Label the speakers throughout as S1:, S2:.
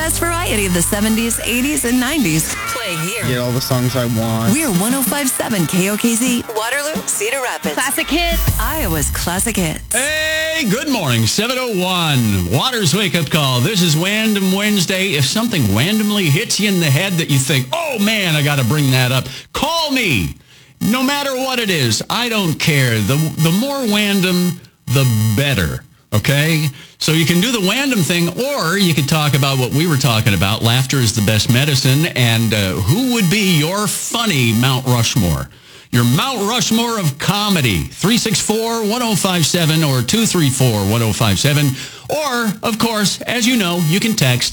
S1: best variety of the 70s, 80s, and 90s. Playing here.
S2: Get all the songs I want.
S1: We're 105.7 KOKZ, Waterloo, Cedar Rapids.
S3: Classic hits.
S1: Iowa's classic hits.
S4: Hey, good morning. 7:01. Waters wake-up call. This is Wandom Wednesday. If something randomly hits you in the head that you think, oh, man, I got to bring that up, call me. No matter what it is, I don't care. The more Wandom, the better. Okay? So you can do the Wandom thing, or you could talk about what we were talking about. Laughter is the best medicine. And who would be your funny Mount Rushmore? Your Mount Rushmore of comedy. 364-1057 or 234-1057. Or, of course, as you know, you can text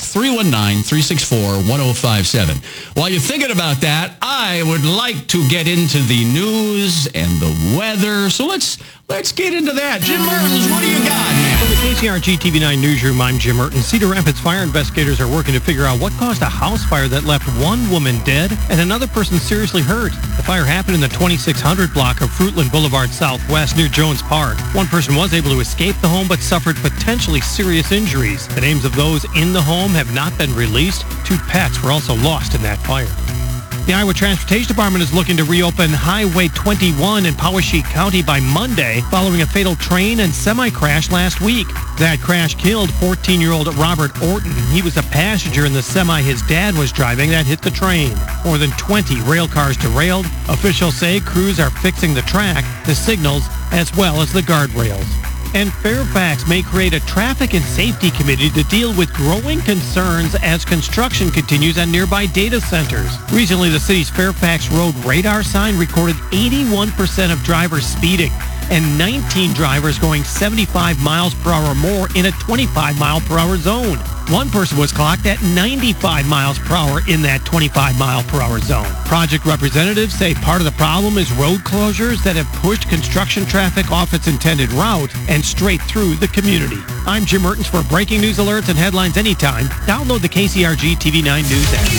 S4: 319-364-1057. While you're thinking about that, I would like to get into the news and the weather. So let's get into that. Jim Mertens, what do you got, man?
S5: From the KCRG TV9 Newsroom, I'm Jim Mertens. Cedar Rapids fire investigators are working to figure out what caused a house fire that left one woman dead and another person seriously hurt. The fire happened in the 2600 block of Fruitland Boulevard Southwest near Jones Park. One person was able to escape the home but suffered potentially serious injuries. The names of those in the home have not been released. 2 pets were also lost in that fire. The Iowa Transportation Department is looking to reopen Highway 21 in Poweshiek County by Monday following a fatal train and semi-crash last week. That crash killed 14-year-old Robert Orton. He was a passenger in the semi his dad was driving that hit the train. More than 20 rail cars derailed. Officials say crews are fixing the track, the signals, as well as the guardrails. And Fairfax may create a traffic and safety committee to deal with growing concerns as construction continues on nearby data centers. Recently, the city's Fairfax Road radar sign recorded 81% of drivers speeding and 19 drivers going 75 miles per hour or more in a 25 mile per hour zone. One person was clocked at 95 miles per hour in that 25 mile per hour zone. Project representatives say part of the problem is road closures that have pushed construction traffic off its intended route and straight through the community. I'm Jim Mertens for breaking news alerts and headlines anytime. Download the KCRG TV9 News app.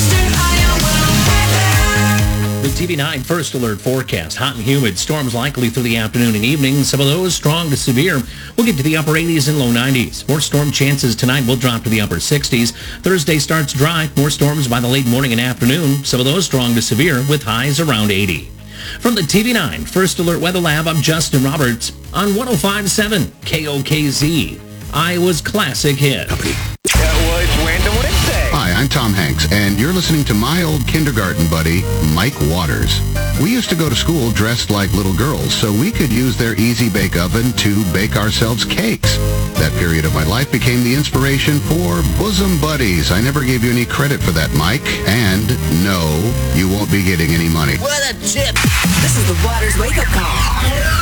S6: The TV9 First Alert forecast. Hot and humid. Storms likely through the afternoon and evening. Some of those strong to severe. We'll get to the upper 80s and low 90s. More storm chances tonight will drop to the upper 60s. Thursday starts dry. More storms by the late morning and afternoon. Some of those strong to severe with highs around 80. From the TV9 First Alert Weather Lab, I'm Justin Roberts on 105.7 KOKZ. Iowa's classic hit.
S7: It's Random Wednesday.
S8: Hi, I'm Tom Hanks, and you're listening to my old kindergarten buddy, Mike Waters. We used to go to school dressed like little girls, so we could use their easy bake oven to bake ourselves cakes. That period of my life became the inspiration for Bosom Buddies. I never gave you any credit for that, Mike. And no, you won't be getting any money.
S1: What a tip. This is the Waters wake-up call.